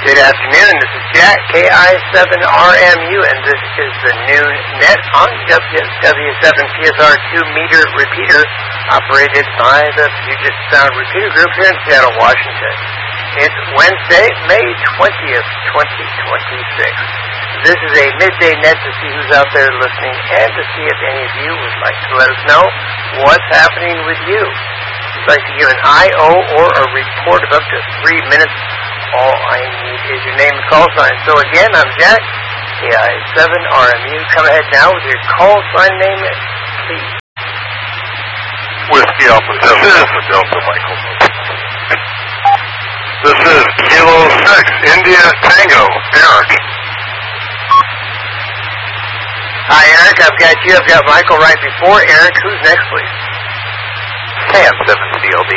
Good afternoon. This is Jack, KI7RMU, and this is the new net on W7PSR 2-meter repeater operated by the Puget Sound Repeater Group here in Seattle, Washington. It's Wednesday, May 20th, 2026. This is a midday net to see who's out there listening and to see if any of you would like to let us know what's happening with you. If you'd like to give an IO or a report of up to 3 minutes, all I need is your name and call sign. So again, I'm Jack, KI7RMU. Come ahead now with your call sign name, please. Whiskey Alpha 7 Alpha Delta Michael. This is Kilo 6 India Tango, Eric. Hi, Eric. I've got you. I've got Michael right before Eric. Who's next, please? KM7 CLD.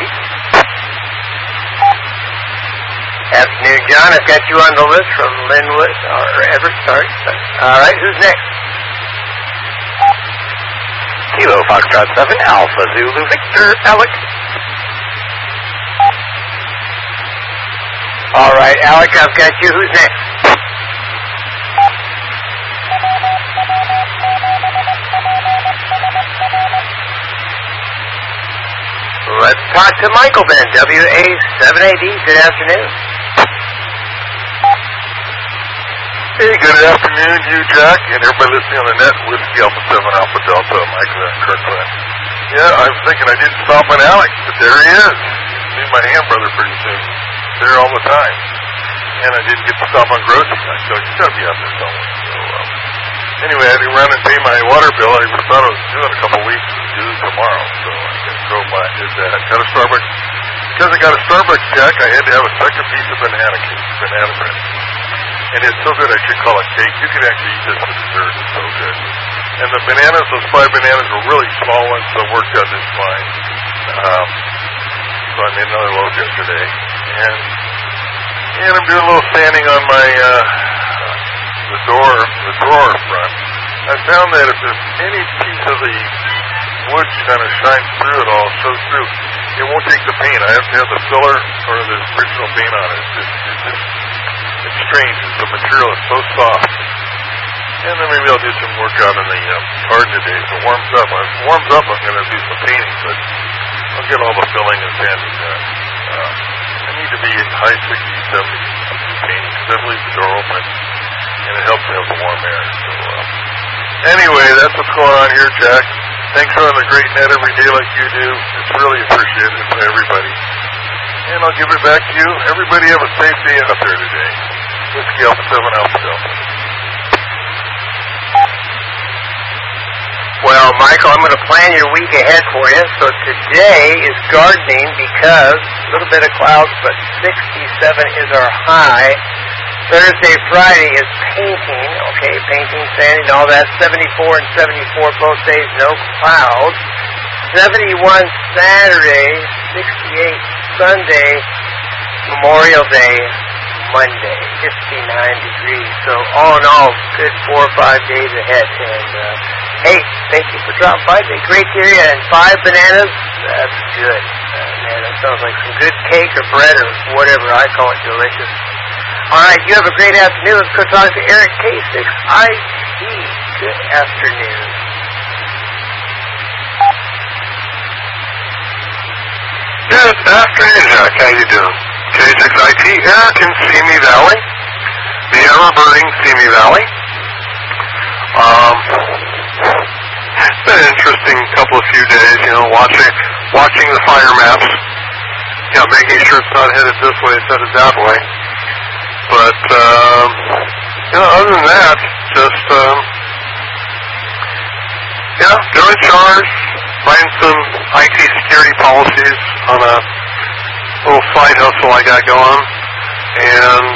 Afternoon, John. I've got you on the list from Linwood, or Everett, sorry. All right, who's next? Kilo Foxtrot 7 Alpha Zulu Victor Alec. All right, Alec, I've got you. Who's next? Let's talk to Michael then. WA7AD. Good afternoon. Hey, good afternoon, you Jack, and everybody listening on the net. Whiskey Alpha 7 Alpha Delta, Michael and Kirkland. Yeah, I was thinking I didn't stop on Alex, but there he is. He's my hand brother pretty soon. There all the time. And I didn't get to stop on Grossy. I thought he's got to be out there somewhere. So, anyway, I had to run and pay my water bill. I thought I was due in a couple weeks. It's due tomorrow, so I just drove by. I got a Starbucks. Because I got a Starbucks, Jack, I had to have a second piece of banana bread. And it's so good I should call it cake. You can actually eat this for dessert. It's so good. And the bananas, those 5 bananas were really small ones, so it worked out just fine. So I made another loaf yesterday. And I'm doing a little sanding on my the drawer front. I found that if there's any piece of the wood kind of shines through it all, shows through, it won't take the paint. I have to have the filler or the original paint on it. It's strange. The material is so soft. And then maybe I'll do some work out in the garden today. So it warms up. When it warms up, I'm going to do some painting, but I'll get all the filling and sanding done. I need to be in high 60s, 70s painting, because that leaves the door open, and it helps to have the warm air. So anyway, that's what's going on here, Jack. Thanks for running a great net every day like you do. It's really appreciated by everybody. And I'll give it back to you. Everybody have a safe day out there today. Whiskey Alpha 7 Alpha Delta. Well, Michael, I'm going to plan your week ahead for you. So today is gardening because a little bit of clouds, but 67 is our high. Thursday, Friday is painting, okay, painting, sanding, all that. 74 and 74 both days, no clouds. 71 Saturday, 68 Sunday, Memorial Day, Monday, 59 degrees. So all in all, good 4 or 5 days ahead. And hey, thank you for dropping by. Great to hear you. And 5 bananas, that's good. Man, that sounds like some good cake or bread or whatever. I call it delicious. All right, you have a great afternoon. Let's go talk to Eric K6IT. Good afternoon. Good afternoon, Jack. How you doing? K6IT, Eric in Simi Valley, the ever-burning Simi Valley. It's been an interesting few days, watching the fire maps, making sure it's not headed this way, it's headed that way. But, other than that, just, doing chores, writing some IT security policies on a little side hustle I got going, and,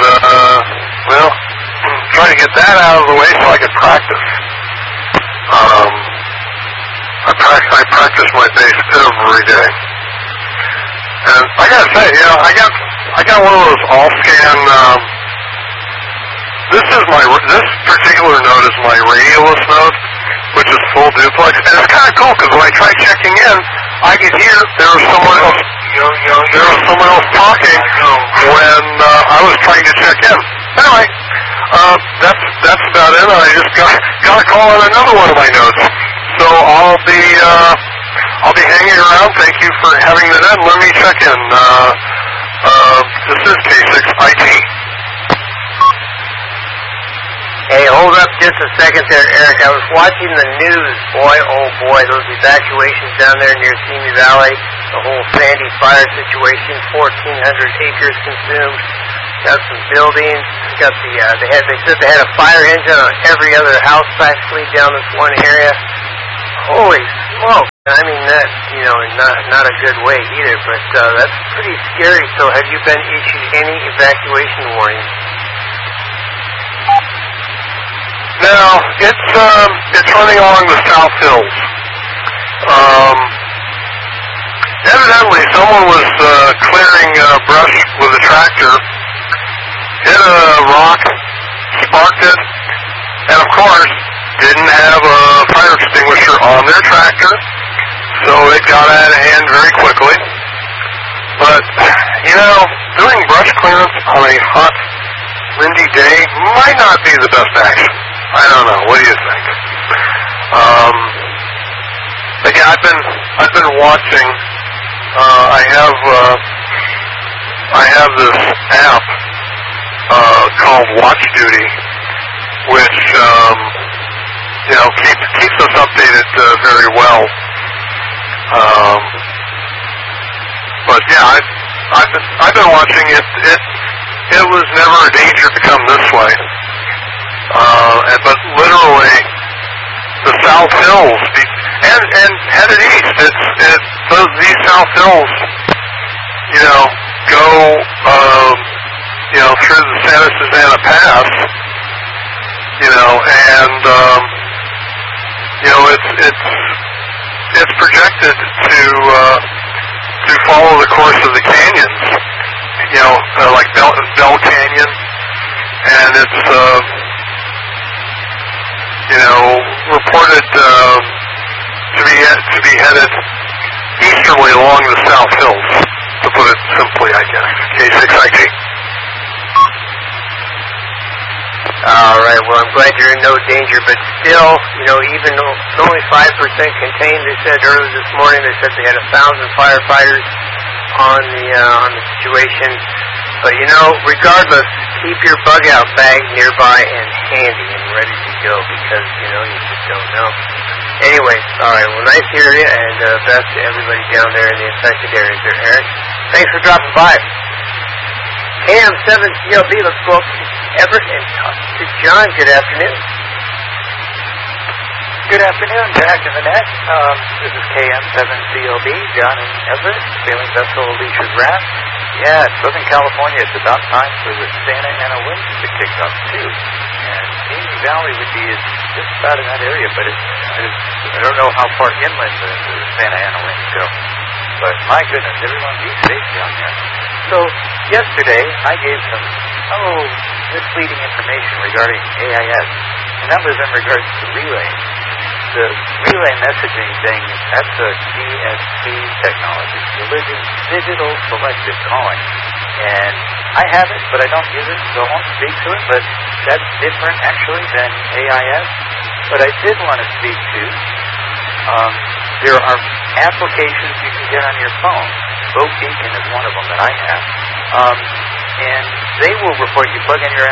trying to get that out of the way so I can practice. I practice my bass every day. And I gotta say, I got one of those all-scan, this particular node is my radioless node, which is full duplex, and it's kind of cool because when I try checking in, I could hear there was someone else talking when I was trying to check in. Anyway, that's about it. I just got a call on another one of my notes. So I'll be hanging around. Thank you for having that in. Let me check in. This is K6IT. Hey, hold up just a second there, Eric. I was watching the news. Boy, oh boy, those evacuations down there near Simi Valley, the whole Sandy fire situation, 1,400 acres consumed. Got some buildings. Got they said they had a fire engine on every other house practically down this one area. Holy smoke! I mean, that, not a good way either, but that's pretty scary. So have you been issued any evacuation warnings? Now, it's running along the South Hills. Evidently, someone was clearing brush with a tractor, hit a rock, sparked it, and of course, didn't have a fire extinguisher on their tractor, so it got out of hand very quickly. But, doing brush clearance on a hot, windy day might not be the best action. I don't know. What do you think? But yeah, I've been watching. I have this app called Watch Duty, which keeps us updated very well. But yeah, I've been watching it. It was never a danger to come this way. But literally, the South Hills, and headed east, these South Hills, go, through the Santa Susana Pass, and, it's projected to follow the course of the canyons, like Bell Canyon, and it's, reported to be headed easterly along the South Hills, to put it simply, I guess. K6IT. All right, well, I'm glad you're in no danger, but still, even though it's only 5% contained, they said earlier this morning, they said they had 1,000 firefighters on the situation. But, regardless, keep your bug-out bag nearby and handy and ready to go because, you just don't know. Anyway, all right, well, nice to hear you, and best to everybody down there in the affected areas there, Eric. Thanks for dropping by. KM7CLB, let's go up to Everett and talk to John. Good afternoon. Good afternoon, Jack and Annette. This is KM7CLB, John in Everett, sailing vessel Alicia's Wrath. Yeah, Southern California, it's about time for the Santa Ana winds to kick up, too. And Simi Valley would be just about in that area, but I don't know how far inland the Santa Ana winds go. But my goodness, everyone be safe down there. So, yesterday, I gave some, misleading information regarding AIS, and that was in regards to relay. The relay messaging thing, that's a DSC technology, digital selective calling. And I have it, but I don't use it, so I won't speak to it, but that's different, actually, than AIS. But I did want to speak to, there are applications you can get on your phone. Boat Beacon is one of them that I have. And they will report, you plug in your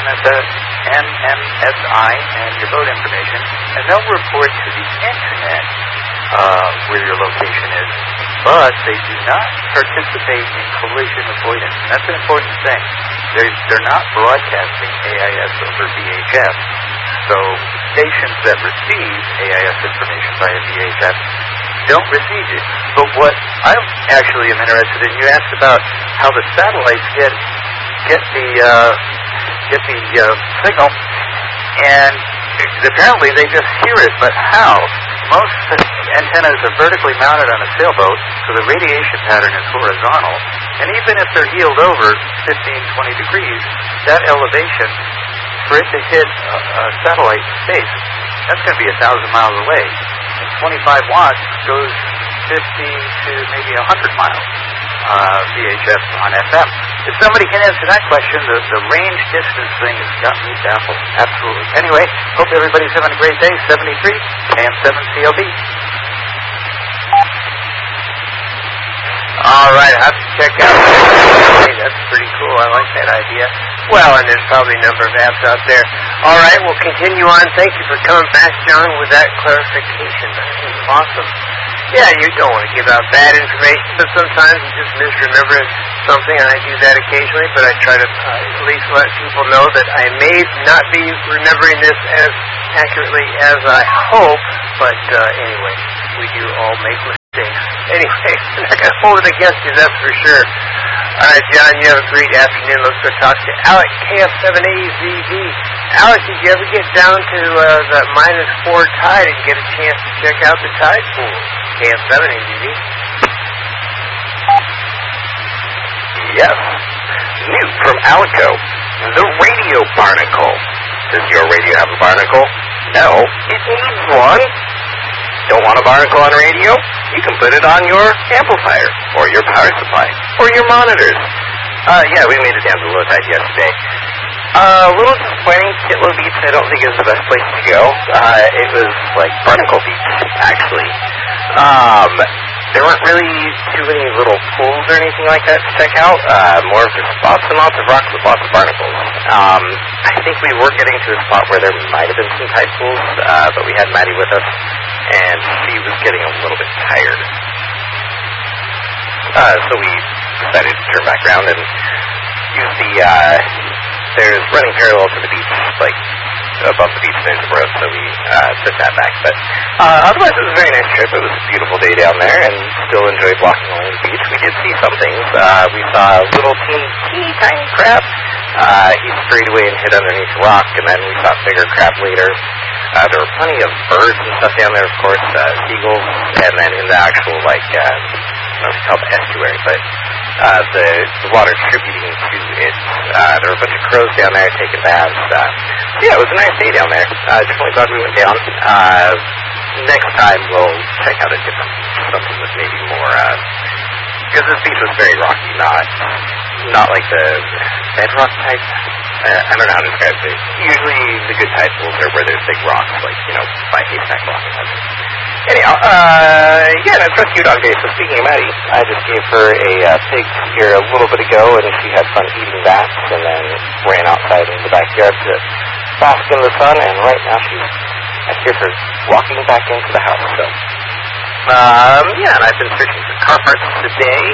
MMSI and your boat information, and they'll report to the internet where your location is. But they do not participate in collision avoidance. And that's an important thing. They're not broadcasting AIS over VHF. So stations that receive AIS information via VHF don't receive it. But what I actually am interested in, you asked about how the satellites get the signal, and apparently they just hear it, but how? Most antennas are vertically mounted on a sailboat, so the radiation pattern is horizontal, and even if they're heeled over 15-20 degrees, that elevation, for it to hit a satellite in space, that's going to be 1,000 miles away. 25 watts goes 50 to maybe 100 miles. VHF on FM. If somebody can answer that question, the range distance thing has got me baffled. Absolutely. Anyway, hope everybody's having a great day. 73, KM7CLB. All right, I'll have to check out. Hey, that's pretty cool. I like that idea. Well, and there's probably a number of apps out there. All right, we'll continue on. Thank you for coming back, John, with that clarification. That was awesome. Yeah, you don't want to give out bad information, but sometimes you just misremember something, and I do that occasionally, but I try to at least let people know that I may not be remembering this as accurately as I hope, but anyway, we do all make mistakes. Anyway, I'm not going to hold it against you, that's for sure. All right, John, you have a great afternoon. Let's go talk to Alec, KF7AZV. Alec, did you ever get down to the -4 tide and get a chance to check out the tide pool? KF7AZV. Yes. New from Alico, the radio barnacle. Does your radio have a barnacle? No, it needs one. Don't want a barnacle on radio? You can put it on your amplifier, or your power supply, or your monitors. Yeah, we made it down to low tide yesterday. A little disappointing. Kitlow Beach, I don't think is the best place to go. It was like Barnacle Beach, actually. There weren't really too many little pools or anything like that to check out. More of just lots and lots of rocks with lots of barnacles. I think we were getting to a spot where there might have been some tide pools, but we had Maddie with us, and she was getting a little bit tired. So we decided to turn back around and use the, there's running parallel to the beach, like above the beach there's a road, so we took that back. But otherwise it was a very nice trip. It was a beautiful day down there, and still enjoyed walking along the beach. We did see some things. We saw a little teeny tiny crab. He strayed away and hid underneath a rock, and then we saw bigger crab later. There were plenty of birds and stuff down there, of course, seagulls, and then in the actual, like, I don't know if it's called the estuary, but the water tributing to it. There were a bunch of crows down there taking baths. Yeah, it was a nice day down there. Definitely glad we went down. Next time we'll check out a different beach, something with maybe more, because this beach was very rocky, not like the bedrock type. I don't know how to describe it. Usually the good tide pools are where there's big rocks, like, by Haystack Rock. Anyhow, yeah, that's rescued on base. So speaking of Maddie, I just gave her a pig here a little bit ago, and she had fun eating that, and then ran outside in the backyard to bask in the sun, and right now I hear her walking back into the house. So, yeah, and I've been searching for car parts today.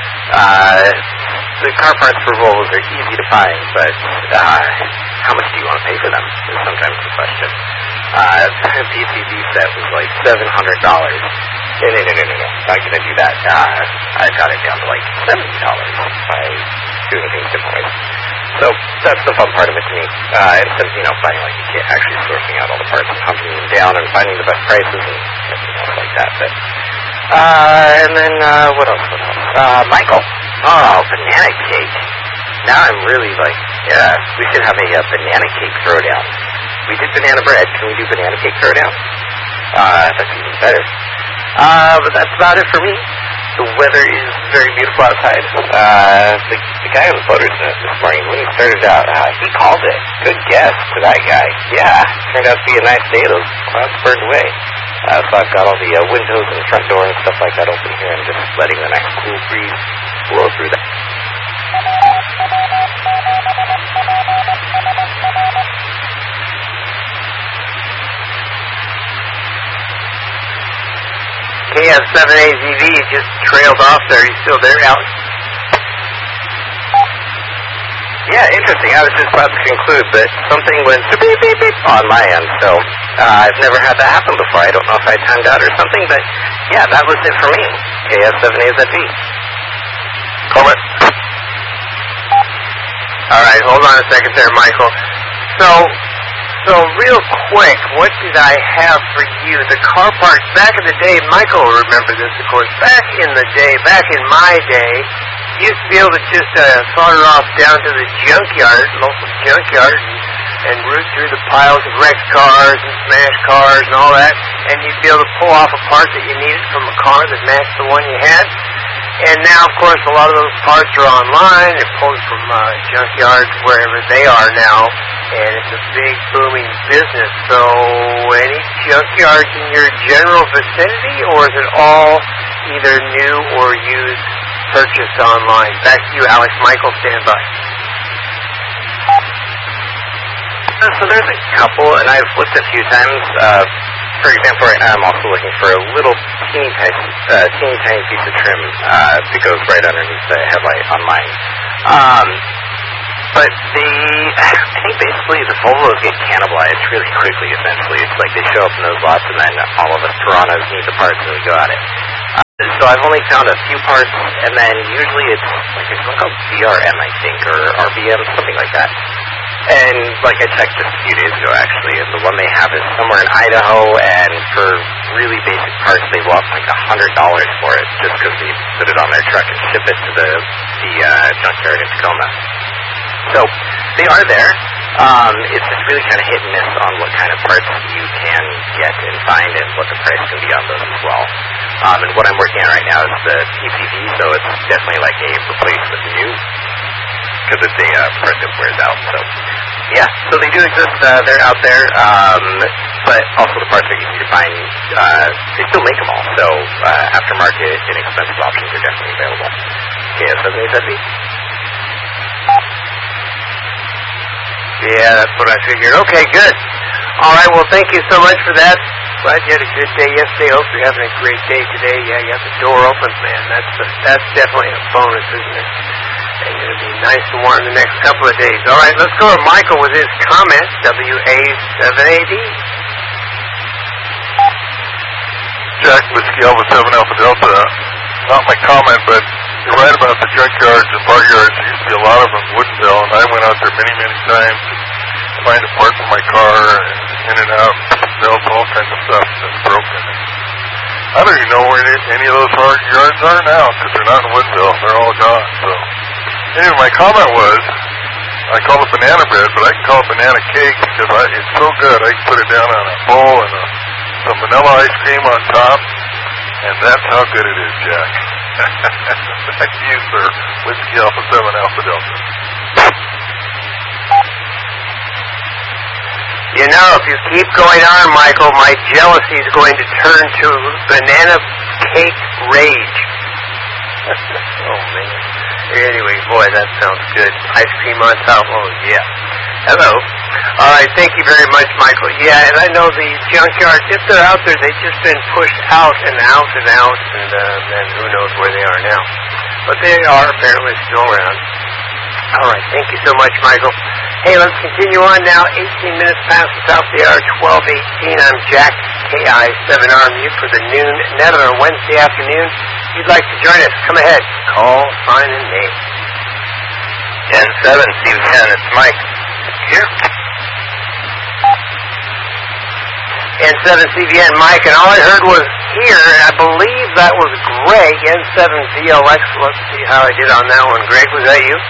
The car parts for Volvos are easy to find, but how much do you want to pay for them is sometimes the question. The PCB set was like $700. No, not going to do that. I've got it down to like $70 by doing things different ways. So that's the fun part of it to me. Instead of, finding like actually sourcing out all the parts and hunting them down and finding the best prices and everything else like that. But, and then, what else? Michael. Oh, banana cake. Now I'm really like, yeah, we should have a banana cake throwdown. We did banana bread. Can we do banana cake throwdown? That's even better. But that's about it for me. The weather is very beautiful outside. The guy on the boater's net this morning, when he started out, he called it. Good guess to that guy. Yeah, turned out to be a nice day. Those clouds burned away. So I've got all the windows and front door and stuff like that open here, and just letting the nice cool breeze blow through that. KF7AZV just trailed off there. You still there, Alex? Yeah, interesting. I was just about to conclude that something went beep, beep, beep on my end, so I've never had that happen before. I don't know if I timed out or something, but yeah, that was it for me. KF7AZV. Over. All right, hold on a second there, Michael. So real quick, what did I have for you? The car parts, back in the day, Michael will remember this, of course, back in my day, you used to be able to just solder off down to the junkyard, local junkyard, and root through the piles of wrecked cars and smashed cars and all that, and you'd be able to pull off a part that you needed from a car that matched the one you had. And now, of course, a lot of those parts are online. They're pulled from junkyards wherever they are now, and it's a big booming business. So, any junkyards in your general vicinity, or is it all either new or used, purchased online? Back to you, Alex. Michael, stand by. So there's a couple, and I've looked a few times. For example, right now I'm also looking for a little teeny tiny piece of trim that goes right underneath the headlight on mine. But I think basically the Volvos get cannibalized really quickly, essentially. It's like they show up in those lots, and then all of us Torontos need the parts, and we go at it. So I've only found a few parts, and then usually it's like there's one called BRM, I think, or RBM, something like that. And like I checked just a few days ago, actually, and the one they have is somewhere in Idaho, and for really basic parts, they want like $100 for it, just because they put it on their truck and ship it to the junkyard in Tacoma. So they are there. It's just really kind of hit and miss on what kind of parts you can get and find, and what the price can be on those as well. And what I'm working on right now is the PCV, so it's definitely like a replacement new, because it's a part that wears out. So yeah, so they do exist. They're out there, but also the parts are easy to find. They still make them all, so aftermarket, inexpensive options are definitely available. KS78ZB. Yeah, that's what I figured. Okay, good. All right, well, thank you so much for that. Glad you had a good day yesterday. Hope you're having a great day today. Yeah, you have the door open, man. That's definitely a bonus, isn't it? And it'll be nice and warm the next couple of days. All right, let's go to Michael with his comments. WA7AD. Jack, Whiskey Alpha 7 Alpha Delta. Not my comment, but you're right about the junkyards and part yards. There used to be a lot of them in Woodinville, and I went out there many, many times to find a part for my car, and in and out, belts, all kinds of stuff that's broken. I don't even know where any of those hard yards are now, because they're not in Woodinville. They're all gone. So anyway, my comment was, I call it banana bread, but I can call it banana cake because it's so good. I can put it down on a bowl and some vanilla ice cream on top, and that's how good it is, Jack. Thank you, sir. Whiskey Alpha 7 Alpha Delta. You know, if you keep going on, Michael, my jealousy is going to turn to banana cake rage. Oh, man. Anyway, boy, that sounds good. Ice cream on top. Oh, yeah. Hello. All right, thank you very much, Michael. Yeah, and I know the junkyards, if they're out there, they've just been pushed out and out and out, and who knows where they are now. But they are apparently still around. All right, thank you so much, Michael. Hey, let's continue on now. 18 minutes past the top of the hour, 12:18. I'm Jack, KI7R, mute for the noon net on Wednesday afternoon. If you'd like to join us, come ahead. Call, sign, and name. N7, C10, it's Mike. Here. N7CVN, Mike, and all I heard was here, and I believe that was Greg, N7VLX. Let's see how I did on that one. Greg, was that you?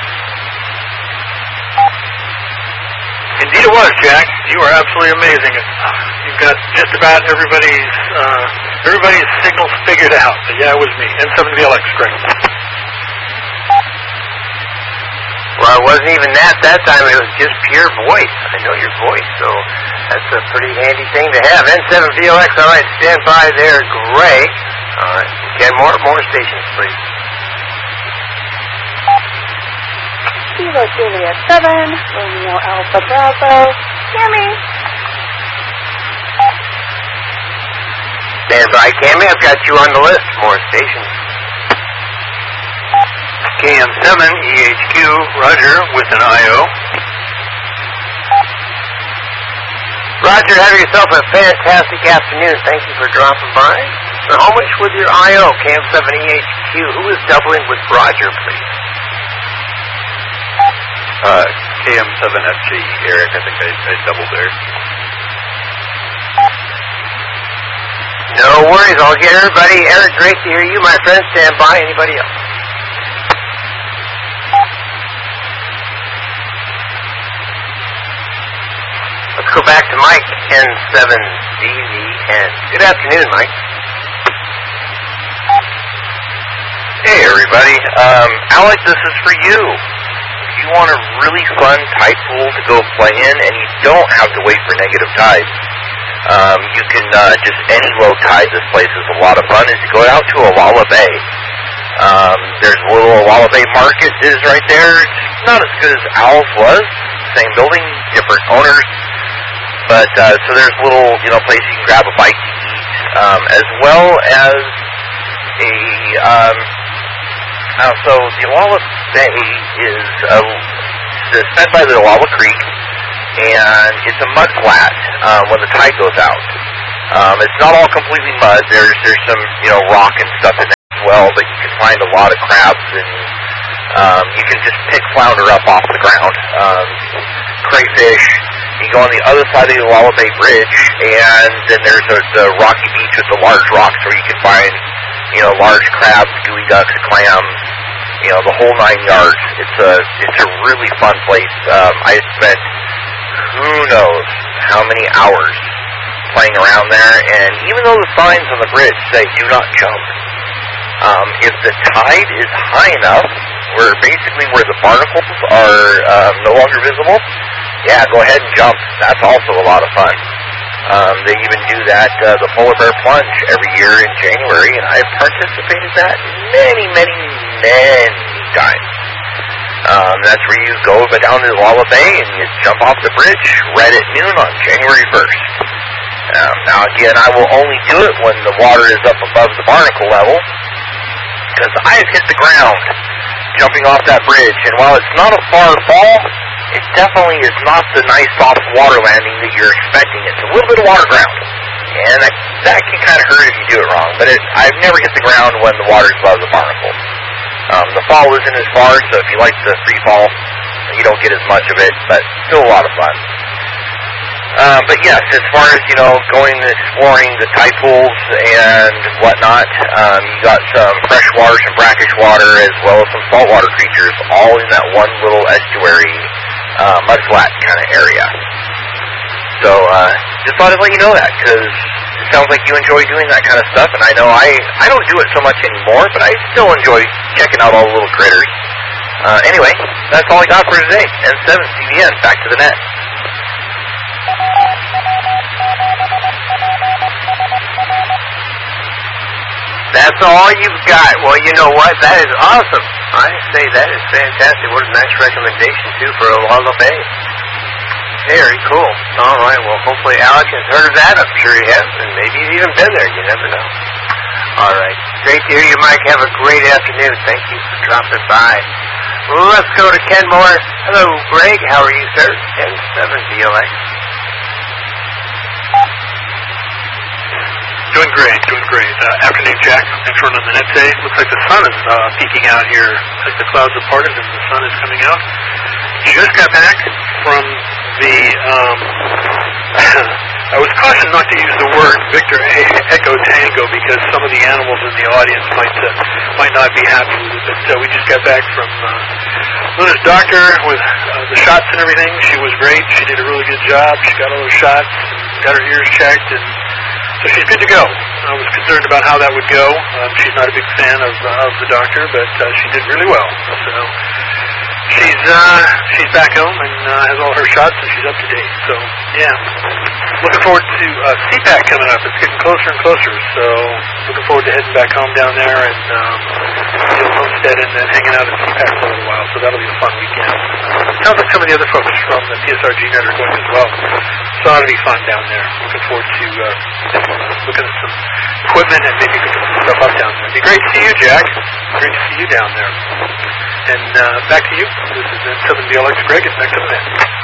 Indeed it was, Jack. You are absolutely amazing. You've got just about everybody's signals figured out. But yeah, it was me. N7VLX, Greg. Well, it wasn't even that time. It was just pure voice. I know your voice, so that's a pretty handy thing to have. N7VLX, all right, stand by there, Greg. All right, again, more stations, please. Kilo Juliet 7, Romeo Alpha Bravo, Cammy. Stand by, Cammy. I've got you on the list. More stations. KM7 EHQ, Roger, with an IO. Roger, have yourself a fantastic afternoon. Thank you for dropping by. So how much with your IO, KM7 EHQ? Who is doubling with Roger, please? KM7FG, Eric, I think I doubled there. No worries, I'll get everybody. Eric, great to hear you, my friend. Stand by. Anybody else? Let's go back to Mike, N7VVN. Good afternoon, Mike. Hey everybody, Alec, this is for you. If you want a really fun tide pool to go play in and you don't have to wait for negative tides, you can just any low tide. This place is a lot of fun. Is you go out to Olalla Bay. There's a little Olalla Bay Market is right there. It's not as good as Owl's was. Same building, different owners. But so there's a little place you can grab a bite to eat, as well as so the Olalla Bay is fed by the Olalla Creek, and it's a mud flat when the tide goes out. It's not all completely mud. There's some rock and stuff in there as well, but you can find a lot of crabs, and you can just pick flounder up off the ground, crayfish. You go on the other side of the Olalla Bay Bridge, and then there's the rocky beach with the large rocks where you can find large crabs, gooey ducks, clams, the whole 9 yards. It's a really fun place. I spent who knows how many hours playing around there, and even though the signs on the bridge say do not jump, if the tide is high enough, where the barnacles are no longer visible, yeah, go ahead and jump. That's also a lot of fun. They even do that, the polar bear plunge every year in January, and I've participated in that many, many, many times. That's where you go down to the Olalla Bay and you jump off the bridge right at noon on January 1st. Now again, I will only do it when the water is up above the barnacle level, because I've hit the ground jumping off that bridge, and while it's not a far fall, it definitely is not the nice soft water landing that you're expecting. It's a little bit of water ground, and that can kind of hurt if you do it wrong, but I've never hit the ground when the water's above the barnacle. The fall isn't as far, so if you like the free fall, you don't get as much of it, but still a lot of fun. But yes, as far as, going and exploring the tide pools and whatnot, you got some freshwater, some brackish water, as well as some saltwater creatures, all in that one little estuary, mudflat kind of area. So, just thought I'd let you know that, because it sounds like you enjoy doing that kind of stuff, and I know I don't do it so much anymore, but I still enjoy checking out all the little critters. Anyway, that's all I got for today. N7 CBN, back to the net. That's all you've got. Well, you know what? That is awesome. I say that is fantastic. What a nice recommendation, too, for Olalla Bay. Very cool. All right. Well, hopefully Alec has heard of that. I'm sure he has. And maybe he's even been there. You never know. All right. Great to hear you, Mike. Have a great afternoon. Thank you for dropping by. Well, let's go to Kenmore. Hello, Greg. How are you, sir? N7 DLX. Doing great. Afternoon, Jack. Thanks for running the net today. Looks like the sun is peeking out here. Looks like the clouds have parted and the sun is coming out. Just got back from the, I was cautioned not to use the word Victor Echo Tango because some of the animals in the audience might not be happy with it. But we just got back from Luna's doctor with the shots and everything. She was great. She did a really good job. She got all those shots, got her ears checked, and so she's good to go. I was concerned about how that would go. She's not a big fan of the doctor, but she did really well. So she's back home and has all her shots, and she's up to date. So yeah, looking forward to CPAC coming up. It's getting closer and closer. So looking forward to heading back home down there and Homestead and then hanging out at CPAC for a little while. So that'll be a fun weekend. Sounds like some of the other folks from the PSRG net are going as well. So that'll be fun down there. Looking forward to looking at some equipment and maybe picking some stuff up down there. It'd be great to see you, Jack. Great to see you down there. And back to you. This is N7DLX Greg, and back to the net.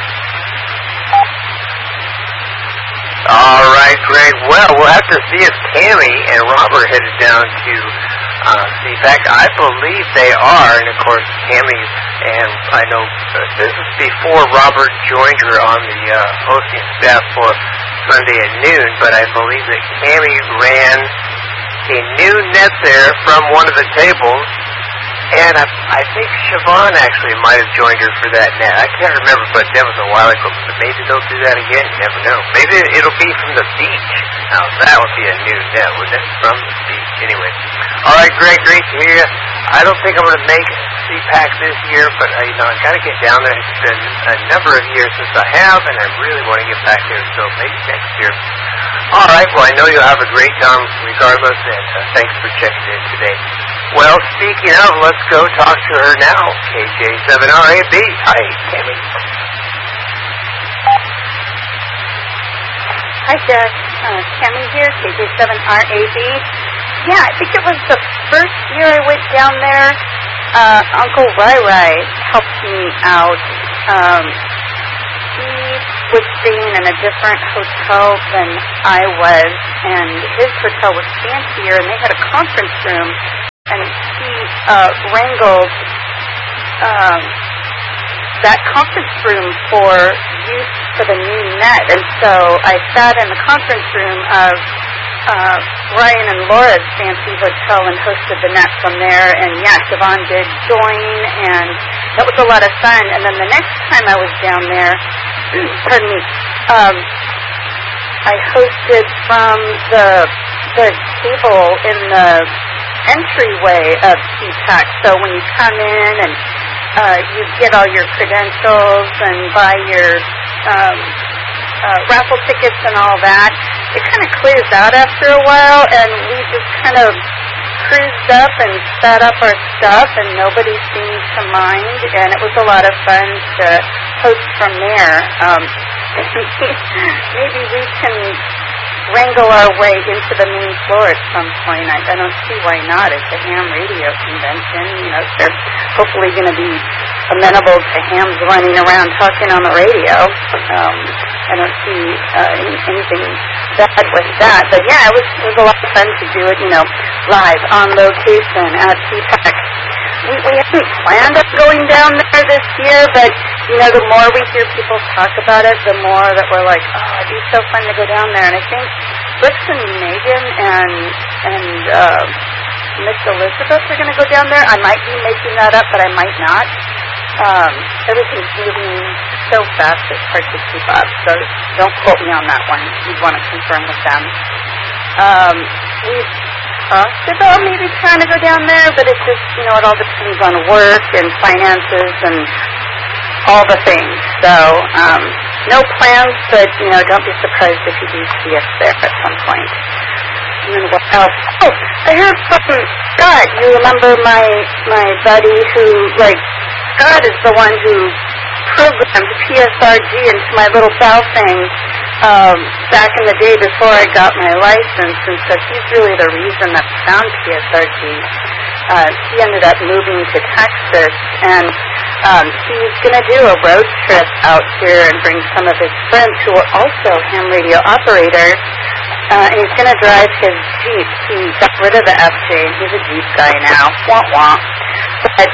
All right, Greg. Well, we'll have to see if Tammy and Robert headed down to CPAC. I believe they are, and of course, Tammy, and I know this is before Robert joined her on the hosting staff for Sunday at noon, but I believe that Tammy ran a new net there from one of the tables, and I think Siobhan actually might have joined her for that net. I can't remember, but that was a while ago. But maybe they'll do that again. You never know. Maybe it'll be from the beach. Now, that would be a new net, wouldn't it? From the beach. Anyway. All right, Greg, great to hear you. I don't think I'm going to make CPAC this year, but I got to get down there. It's been a number of years since I have, and I really want to get back there, so maybe next year. All right, well, I know you'll have a great time regardless, and thanks for checking in today. Well, speaking of, let's go talk to her now, KJ7RAB. Hi, Tammy. Hi, Jack. Tammy here, KJ7RAB. Yeah, I think it was the first year I went down there. Uncle Rai helped me out. He was staying in a different hotel than I was, and his hotel was fancier, and they had a conference room, and he wrangled that conference room for use for the new net. And so I sat in the conference room of Ryan and Laura's fancy hotel and hosted the net from there. And yeah, Siobhan did join, and that was a lot of fun. And then the next time I was down there, pardon me, I hosted from the table in the entryway of CPAC. So when you come in and you get all your credentials and buy your raffle tickets and all that, it kind of clears out after a while, and we just kind of cruised up and set up our stuff, and nobody seemed to mind, and it was a lot of fun to host from there. Maybe we can wrangle our way into the main floor at some point. I don't see why not. It's a ham radio convention. You know, they're hopefully going to be amenable to hams running around talking on the radio. I don't see anything bad with that. But yeah, it was a lot of fun to do it, live, on location at CPAC. We hadn't planned on going down there this year, but, the more we hear people talk about it, the more that we're like, oh, it'd be so fun to go down there. And I think Brooks and Megan and Miss Elizabeth are going to go down there. I might be making that up, but I might not. Everything's moving so fast, it's hard to keep up, so don't quote me on that one. You'd want to confirm with them. We've talked about maybe trying to go down there, but it just, it all depends on work and finances and all the things. So, no plans, but, don't be surprised if you do see us there at some point. And then what else? Oh, I heard from Scott. You remember my buddy who, Scott is the one who programmed PSRG into my little bell thing back in the day before I got my license, and so he's really the reason that I found PSRG. He ended up moving to Texas, and he's going to do a road trip out here and bring some of his friends who are also ham radio operators, and he's going to drive his Jeep. He got rid of the FJ, and he's a Jeep guy now. Womp womp. But,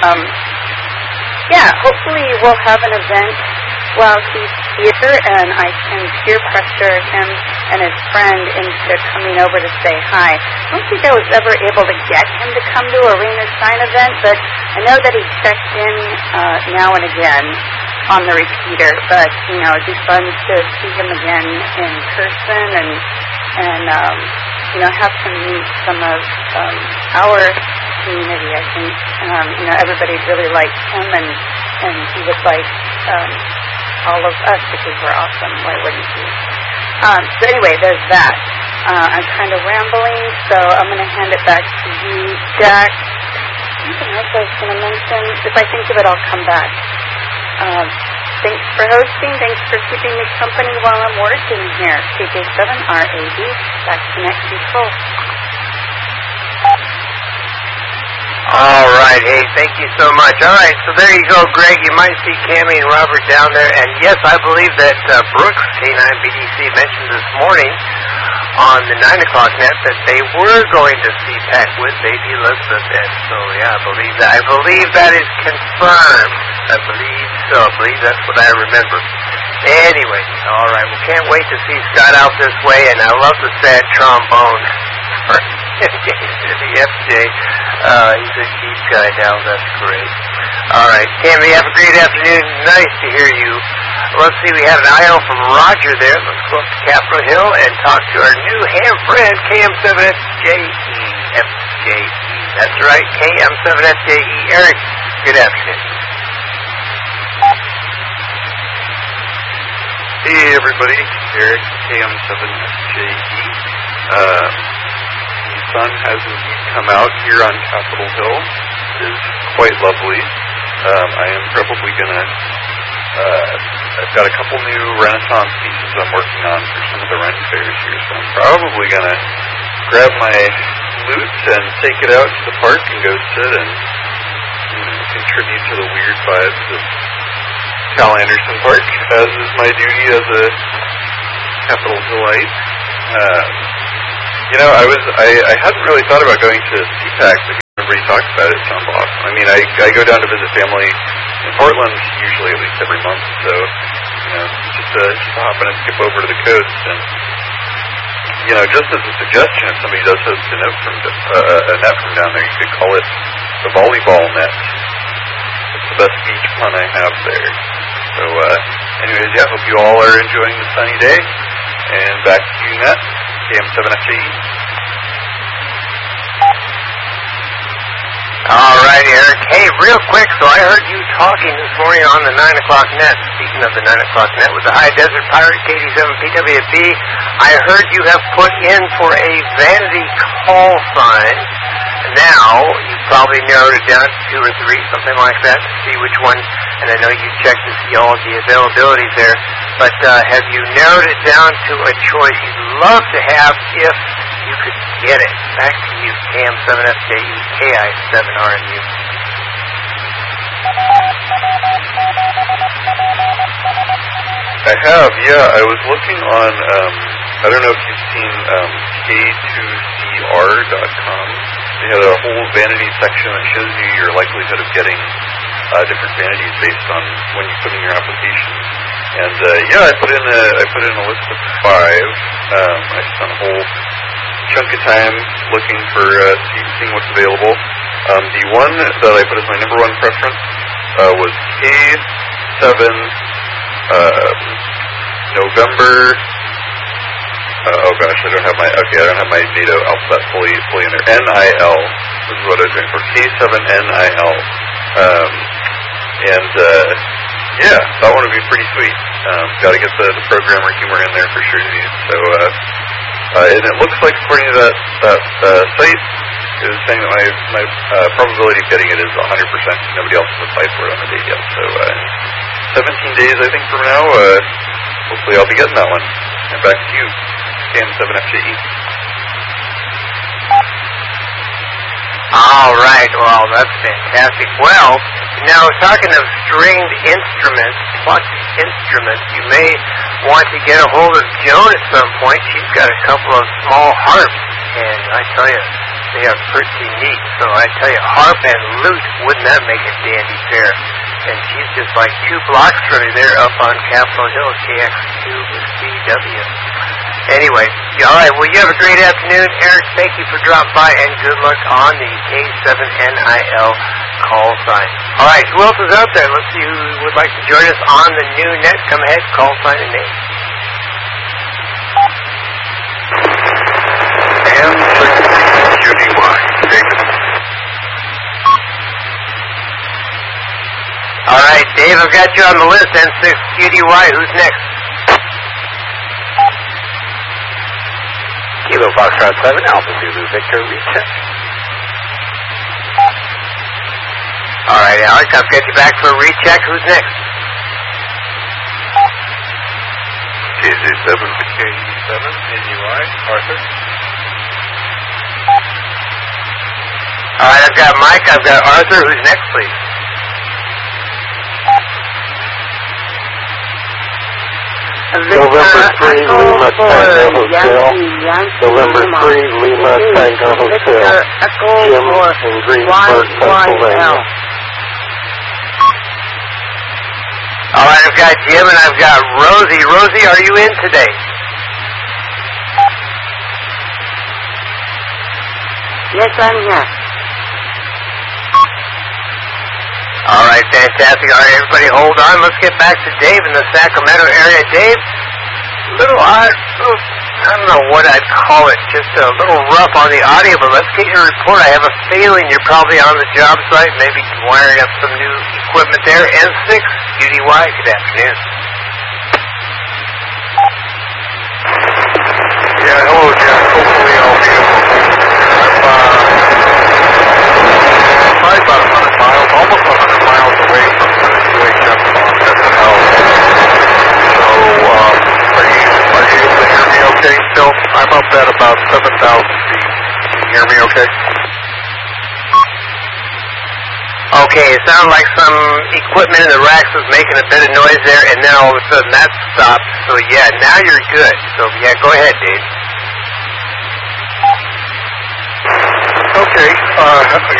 yeah, hopefully we'll have an event while he's here, and I can peer pressure him and his friend into coming over to say hi. I don't think I was ever able to get him to come to a Rain or Shine event, but I know that he checked in now and again on the repeater. But, it'd be fun to see him again in person and have him meet some of our community. I think, everybody really likes him, and he would like all of us because we're awesome. Why wouldn't he? So anyway, there's that. I'm kind of rambling, so I'm going to hand it back to you, Jack. Something else I was going to mention. If I think of it, I'll come back. Thanks for hosting. Thanks for keeping me company while I'm working here. KJ7RAB, back to Net Control. All right. Hey, thank you so much. All right, so there you go, Greg. You might see Cammie and Robert down there. And, yes, I believe that Brooks, K9BDC, mentioned this morning on the 9 o'clock net that they were going to CPAC with Baby Elizabeth. And so, yeah, I believe that is confirmed. I believe so. I believe that's what I remember. Anyway, all right. We can't wait to see Scott out this way. And I love the sad trombone for the FJ. He's a Jeep guy now. That's great. All right, Tammy, have a great afternoon. Nice to hear you. Let's see, we have an IO from Roger there. Let's go up to Capitol Hill and talk to our new ham friend, KM7FJE. That's right, KM7FJE. Eric, good afternoon. Hey everybody, Eric, KM7FJE. The sun has indeed come out here on Capitol Hill. It is quite lovely. I am probably gonna, I've got a couple new Renaissance pieces I'm working on for some of the Ren fairs here, so I'm probably gonna grab my lute and take it out to the park and go sit and contribute to the weird vibes of Cal Anderson Park, as is my duty as a Capitol Hillite. I hadn't really thought about going to CPAC, but everybody talks about it. It sounds awesome. I mean, I go down to visit family in Portland usually at least every month, so just to hop in and skip over to the coast. And just as a suggestion, if somebody does host a net from down there, you could call it the volleyball net. It's the best beach pun I have there. So, anyways, hope you all are enjoying the sunny day. And back to you, Matt, KM7FJE. All right, Eric. Hey, real quick, so I heard you talking this morning on the 9 o'clock net. Speaking of the 9 o'clock net with the High Desert Pirate KD7PWB, I heard you have put in for a vanity call sign. Now, you probably narrowed it down to 2 or 3, something like that, to see which one, and I know you checked to see all of the availability there, but have you narrowed it down to a choice you'd love to have if you could get it? Back to you, KM7FJE, KI7RNU. I have, I was looking on, I don't know if you've seen K2CR.com. They had a whole vanity section that shows you your likelihood of getting different vanities based on when you put in your application. And I put in a list of 5. I spent a whole chunk of time looking for seeing what's available. The one that I put as my number 1 preference was K7 November. I don't have my NATO alphabet fully in there. NIL is what I was doing for K7NIL. That one would be pretty sweet. Got to get the programmer humor in there for sure. So, and it looks like according to that site is saying that my probability of getting it is 100%. Nobody else has applied for it on the date yet. So, 17 days I think from now. Hopefully I'll be getting that one. And back to you, KM7FJE. All right, well, that's fantastic. Well, now talking of stringed instruments, plucked instruments, you may want to get a hold of Joan at some point. She's got a couple of small harps, and I tell you, they are pretty neat. So I tell you, harp and lute, wouldn't that make a dandy pair? And she's just like 2 blocks from you there up on Capitol Hill, KX2CW. Anyway, all right, well, you have a great afternoon. Eric, thank you for dropping by, and good luck on the K7NIL call sign. All right, who else is out there? Let's see who would like to join us on the new net. Come ahead, call sign and name. And QDY, David. All right, Dave, I've got you on the list. N6QDY, who's next? Kilo Foxtrot 7, Alpha Zulu Victor, recheck. All right, Alex, I've got you back for a recheck. Who's next? KJ7 to KE7, NUI, Arthur. All right, I've got Mike, I've got Arthur. Who's next, please? November 3, Lima Tango Hotel. November 3, Lima Tango Hotel. Jim in Greensburg, Pennsylvania. All right, I've got Jim and I've got Rosie. Rosie, are you in today? Yes, I'm here. All right, fantastic. All right, everybody hold on. Let's get back to Dave in the Sacramento area. Dave, little I don't know what I'd call it, just a little rough on the audio, but let's get your report. I have a feeling you're probably on the job site, maybe wiring up some new equipment there. N6, Judy White, good afternoon. Yeah, hello, Jeff. Hopefully I'll be able to hold I'm probably about 100 miles, almost 100 miles away from the UHF launch at the house. So, are you able to hear me okay still? I'm up at about 7,000 feet. Can you hear me okay? Okay, it sounded like some equipment in the racks was making a bit of noise there, and then all of a sudden that stopped. So yeah, now you're good. So yeah, go ahead, Dave. Okay,